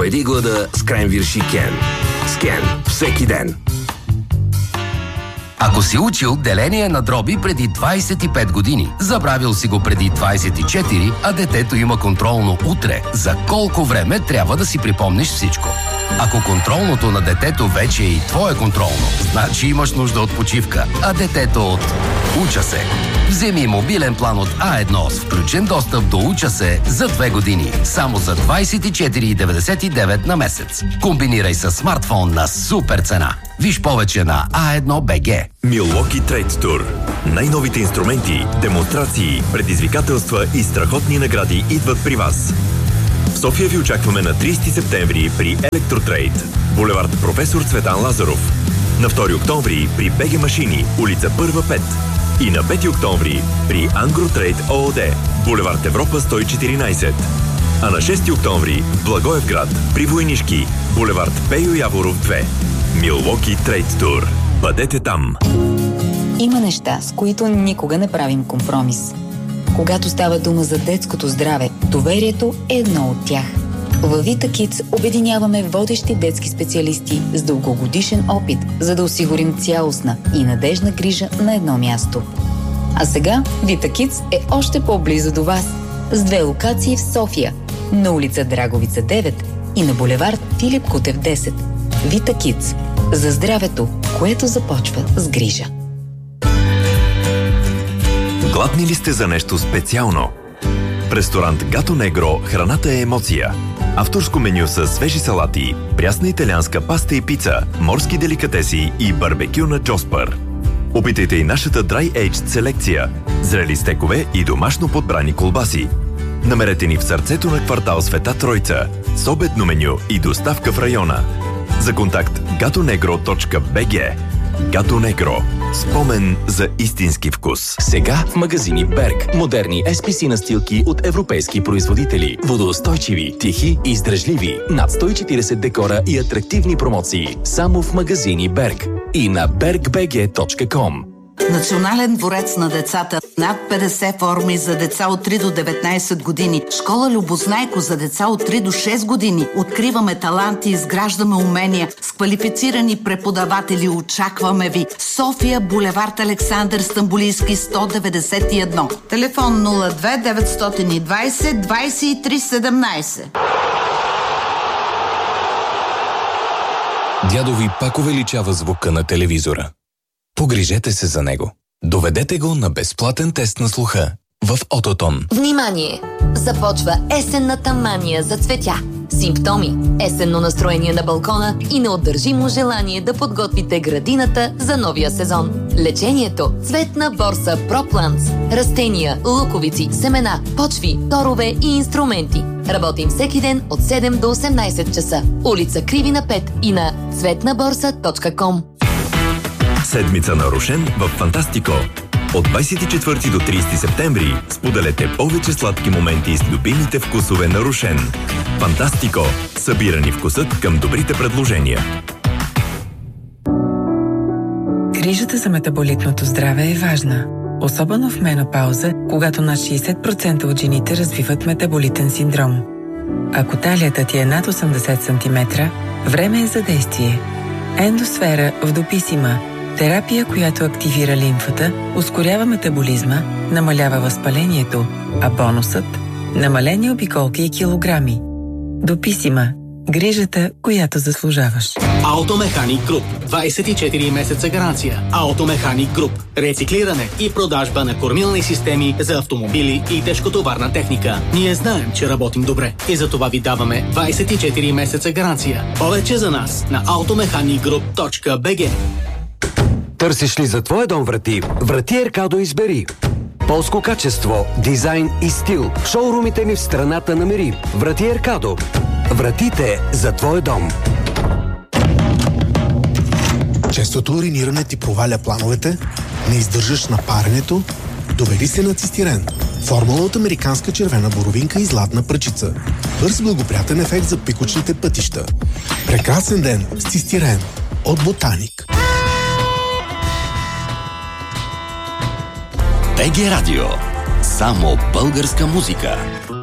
Победи глада с Кренвирши Кен. С Кен всеки ден. Ако си учил деление на дроби преди 25 години, забравил си го преди 24, а детето има контролно утре, за колко време трябва да си припомниш всичко? Ако контролното на детето вече е и твое контролно, значи имаш нужда от почивка, а детето от Уча се. Вземи мобилен план от А1 с включен достъп до Уча се за 2 години, само за 24,99 на месец. Комбинирай с смартфон на супер цена. Виж повече на A1BG. Milwaukee Trade Tour. Най-новите инструменти, демонстрации, предизвикателства и страхотни награди идват при вас. В София ви очакваме на 30 септември при Електротрейд, булевард Професор Цветан Лазаров. На 2 октомври при БГ Машини, улица 1-5. И на 5 октомври при Ангротрейд ООД, булевард Европа 114. А на 6 октомври в Благоевград при Войнишки, булевард Пейо Яворов 2. Milwaukee Trade Tour. Бъдете там! Има неща, с които никога не правим компромис. Когато става дума за детското здраве, доверието е едно от тях. Във VitaKids обединяваме водещи детски специалисти с дългогодишен опит, за да осигурим цялостна и надежна грижа на едно място. А сега VitaKids е още по-близо до вас, с 2 локации в София, на улица Драговица 9 и на булевард Филип Кутев 10. VitaKids. За здравето, което започва с грижа. Гладни ли сте за нещо специално? В ресторант Гато Негро храната е емоция. Авторско меню с свежи салати, прясна италианска паста и пица, морски деликатеси и барбекю на Джоспър. Опитайте и нашата Dry Aged селекция, зрели стекове и домашно подбрани колбаси. Намерете ни в сърцето на квартал Света Тройца, с обедно меню и доставка в района. За контакт gatonegro.bg. Гато Негро. Спомен за истински вкус. Сега в магазини Берг. Модерни SPC настилки от европейски производители. Водоустойчиви, тихи и издръжливи. Над 140 декора и атрактивни промоции. Само в магазини Берг. И на bergbg.com. Национален дворец на децата. Над 50 форми за деца от 3 до 19 години. Школа Любознайко за деца от 3 до 6 години. Откриваме таланти, изграждаме умения. С квалифицирани преподаватели очакваме ви. София, булевард Александър Стамбулийски, 191. Телефон 02 920 23 17. Дядо ви пак увеличава звука на телевизора. Погрижете се за него. Доведете го на безплатен тест на слуха в Ототон. Внимание! Започва есенната мания за цветя. Симптоми: есенно настроение на балкона и неотдържимо желание да подготвите градината за новия сезон. Лечението: цветна борса Пропланс. Растения, луковици, семена, почви, торове и инструменти. Работим всеки ден от 7 до 18 часа. Улица Кривина 5 и на цветнаборса.com. Седмица на Рошен в Фантастико. От 24 до 30 септември споделете повече сладки моменти с любимите вкусове на Рошен. Фантастико. Събирани вкусът към добрите предложения. Грижата за метаболитното здраве е важна. Особено в менопауза, когато над 60% от жените развиват метаболитен синдром. Ако талията ти е над 80 см, време е за действие. Ендосфера в Дописима. Терапия, която активира лимфата, ускорява метаболизма, намалява възпалението, а бонусът – намалени обиколки и килограми. Дописима. Грижата, която заслужаваш. Автомеханик Груп. 24 месеца гаранция. Автомеханик Груп. Рециклиране и продажба на кормилни системи за автомобили и тежкотоварна техника. Ние знаем, че работим добре и за това ви даваме 24 месеца гаранция. Повече за нас на automechanicgroup.bg. Търсиш ли за твоя дом врати? Врати Еркадо избери. Полско качество, дизайн и стил. Шоурумите ни в страната намери. Врати Еркадо. Вратите за твоя дом. Честото уриниране ти проваля плановете? Не издържаш на паренето? Довери се на Цистирен. Формула от американска червена боровинка и златна пръчица. Бърз благоприятен ефект за пикочните пътища. Прекрасен ден с Цистирен от Ботаник. БГ Радио. Само българска музика.